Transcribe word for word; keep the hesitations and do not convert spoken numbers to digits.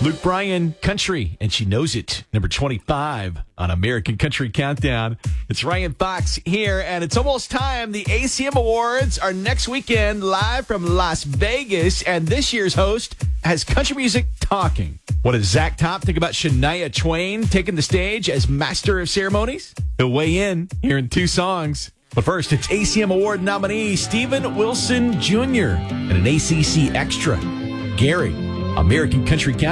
Luke Bryan, Country, and She Knows It. Number twenty-five on American Country Countdown. It's Ryan Fox here, and it's almost time. The A C M Awards are next weekend, live from Las Vegas, and this year's host has country music talking. What does Zach Top think about Shania Twain taking the stage as Master of Ceremonies? He'll weigh in here in two songs. But first, it's A C M Award nominee Steven Wilson Junior and an A C C Extra. Gary, American Country Countdown.